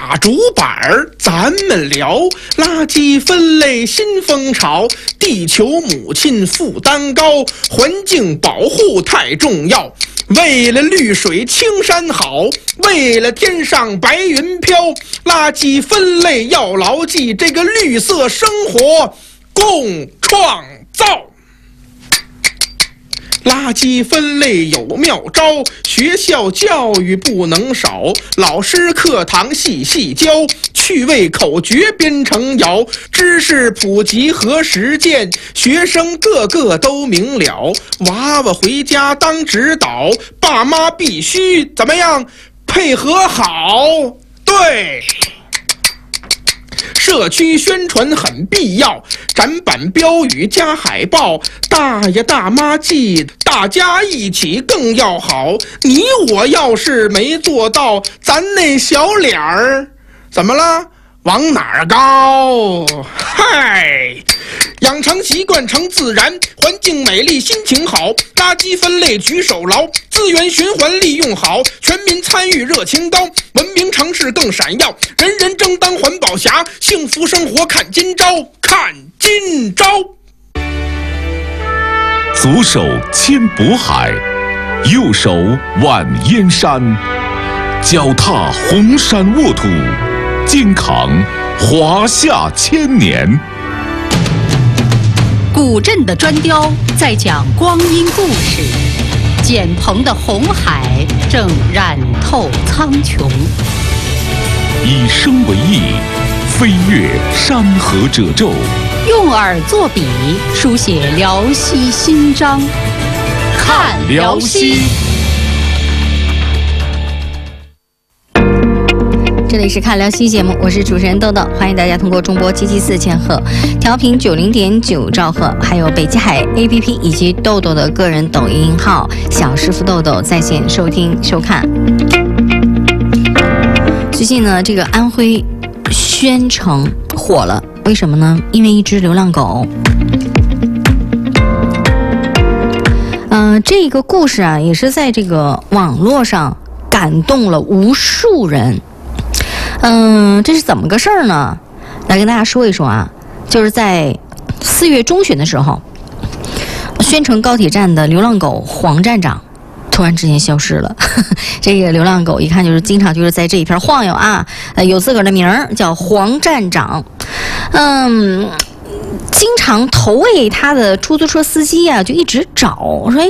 打竹板儿，咱们聊垃圾分类新风潮。地球母亲负担高，环境保护太重要。为了绿水青山好，为了天上白云飘，垃圾分类要牢记，这个绿色生活共创造。垃圾分类有妙招，学校教育不能少，老师课堂细细教，趣味口诀编成谣，知识普及和实践，学生个个都明了。娃娃回家当指导，爸妈必须怎么样配合好？对。社区宣传很必要，展板标语加海报，大爷大妈记，大家一起更要好。你我要是没做到，咱那小脸儿怎么了？往哪儿高？嗨！养成习惯成自然，环境美丽心情好，垃圾分类举手牢，资源循环利用好，全民参与热情高，文明城市更闪耀，人人争当环保侠，幸福生活看今朝，看今朝。 左手牵渤海，右手挽燕山，脚踏红山沃土，肩扛华夏千年。 古镇的砖雕在讲光阴故事，简鹏的红海正染透苍穹。 以声为翼，飞越山河褶皱， 用耳作笔，书写辽西新章。看辽西。 这里是看辽西节目，我是主持人豆豆，欢迎大家通过中波774千赫、调频90.9兆赫，还有北极海 APP 以及豆豆的个人抖音号小师傅豆豆在线收听收看。最近呢，这个安徽宣城火了，为什么呢？因为一只流浪狗。这个故事啊，也是在这个网络上感动了无数人。这是怎么个事儿呢？来跟大家说一说啊，就是在4月中旬的时候，宣城高铁站的流浪狗黄站长突然之间消失了。这个流浪狗一看就是经常就是在这一片晃悠啊，有自个儿的名儿叫黄站长。经常投喂他的出租车司机啊，就一直找说